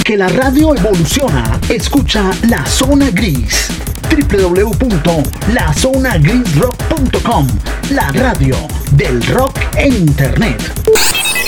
que la radio evoluciona. Escucha La Zona Gris. www.lazonagrisrock.com. La radio del rock en internet.